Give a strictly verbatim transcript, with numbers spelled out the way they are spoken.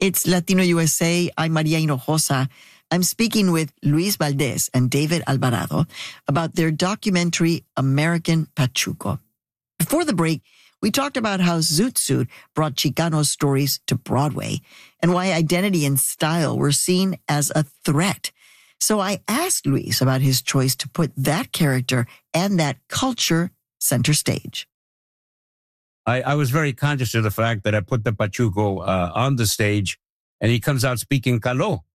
It's Latino U S A. I'm Maria Hinojosa. I'm speaking with Luis Valdez and David Alvarado about their documentary, American Pachuco. Before the break, we talked about how Zoot Suit brought Chicano stories to Broadway and why identity and style were seen as a threat. So I asked Luis about his choice to put that character and that culture center stage. I, I was very conscious of the fact that I put the Pachuco uh, on the stage, and he comes out speaking Calo.